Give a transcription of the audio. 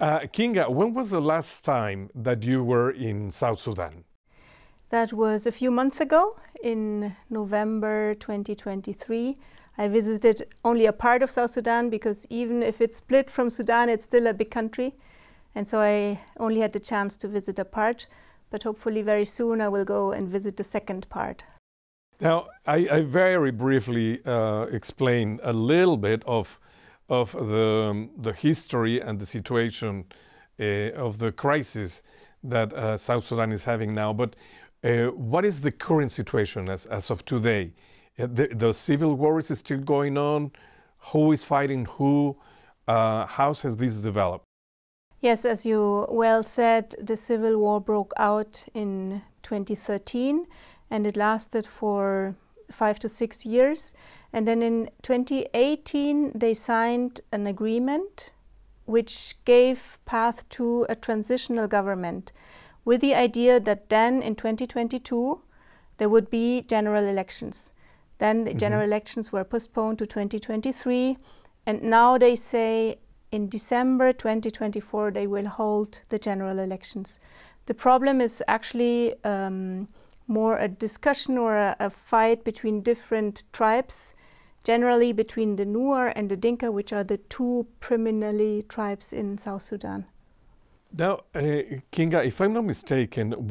Kinga, when was the last time that you were in South Sudan? That was a few months ago, in November 2023. I visited only a part of South Sudan because even if it's split from Sudan, it's still a big country. And so I only had the chance to visit a part, but hopefully very soon I will go and visit the second part. Now, I very briefly explain a little bit of the history and the situation of the crisis that South Sudan is having now. But what is the current situation as of today? The civil war is still going on. Who is fighting who? How has this developed? Yes, as you well said, the civil war broke out in 2013 and it lasted for 5 to 6 years. And then in 2018, they signed an agreement which gave path to a transitional government with the idea that then in 2022, there would be general elections. Then the general elections were postponed to 2023. And now they say in December 2024, they will hold the general elections. The problem is actually more a discussion or a fight between different tribes, generally between the Nuer and the Dinka, which are the two predominantly tribes in South Sudan. Now, Kinga, if I'm not mistaken,